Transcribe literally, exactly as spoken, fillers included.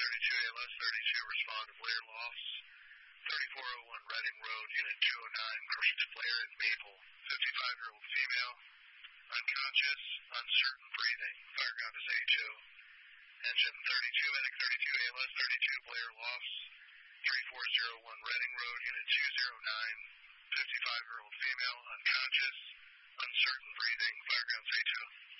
thirty-two A L S thirty-two, respond to Blair loss. thirty-four oh one Reading Road, Unit two oh nine, Greens, Blair, and Maple. fifty-five-year-old female, unconscious, uncertain breathing. Fireground is A two. Engine thirty-two, medic thirty-two, A L S thirty-two, Blair loss. thirty-four oh one Reading Road, Unit two oh nine, fifty-five-year-old female, unconscious, uncertain breathing. Fireground is A two.